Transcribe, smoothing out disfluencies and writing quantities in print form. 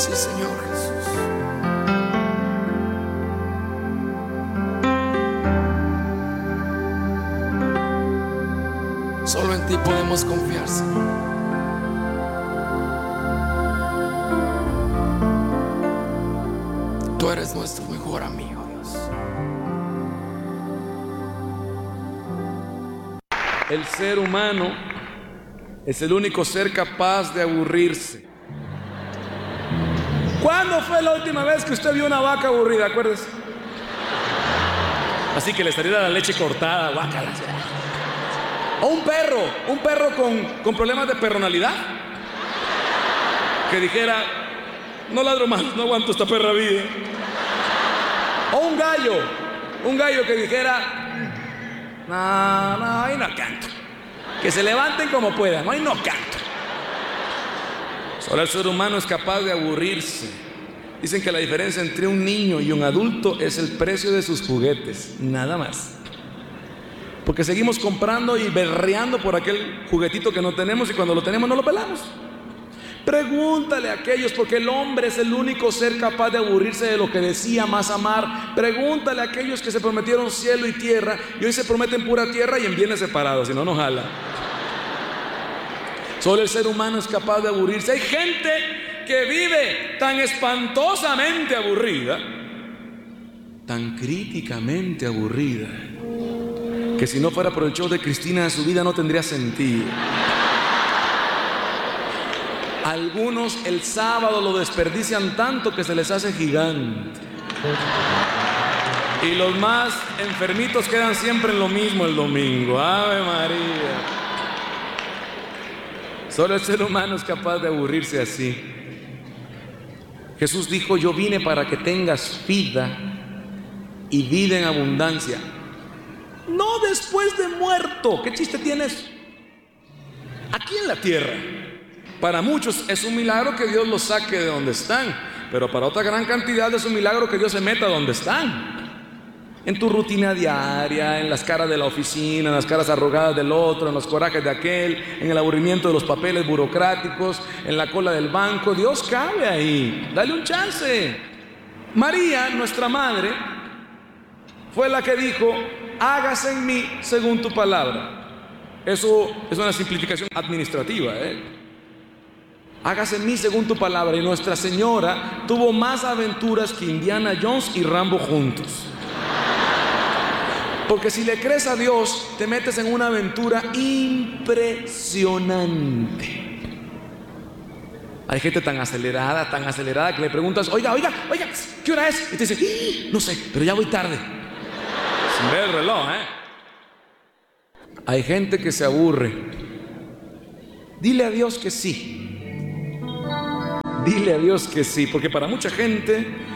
Sí, Señor Jesús. Solo en ti podemos confiar, Señor. Tú eres nuestro mejor amigo, Dios. El ser humano es el único ser capaz de aburrirse. ¿Cuándo fue la última vez que usted vio una vaca aburrida? Acuérdese. Así que le saliera la leche cortada, guácala. O un perro con problemas de personalidad, que dijera: no ladro más, no aguanto esta perra vida. O un gallo que dijera: no, ahí no canto. Que se levanten como puedan, ahí no canto. Solo el ser humano es capaz de aburrirse. Dicen que la diferencia entre un niño y un adulto es el precio de sus juguetes, nada más. Porque seguimos comprando y berreando por aquel juguetito que no tenemos, y cuando lo tenemos no lo pelamos. Pregúntale a aquellos, porque el hombre es el único ser capaz de aburrirse de lo que decía más amar. Pregúntale a aquellos que se prometieron cielo y tierra y hoy se prometen pura tierra y en bienes separados, si no, no jala. Solo el ser humano es capaz de aburrirse. Hay gente que vive tan espantosamente aburrida, tan críticamente aburrida, que si no fuera por el show de Cristina, su vida no tendría sentido. Algunos el sábado lo desperdician tanto que se les hace gigante. Y los más enfermitos quedan siempre en lo mismo el domingo. Ave María. Solo el ser humano es capaz de aburrirse así. Jesús dijo: yo vine para que tengas vida y vida en abundancia. No después de muerto. ¿Qué chiste tienes? Aquí en la tierra. Para muchos es un milagro que Dios los saque de donde están, pero para otra gran cantidad es un milagro que Dios se meta donde están. En tu rutina diaria, en las caras de la oficina, en las caras arrogadas del otro, en los corajes de aquel, en el aburrimiento de los papeles burocráticos, en la cola del banco. Dios cabe ahí. Dale un chance. María, nuestra madre, fue la que dijo: hágase en mí según tu palabra. Eso es una simplificación administrativa, Hágase en mí según tu palabra. Y Nuestra Señora tuvo más aventuras que Indiana Jones y Rambo juntos. Porque si le crees a Dios, te metes en una aventura impresionante. Hay gente tan acelerada que le preguntas: oiga, ¿qué hora es? Y te dice: no sé, pero ya voy tarde. Sin ver el reloj, Hay gente que se aburre. Dile a Dios que sí. Dile a Dios que sí, porque para mucha gente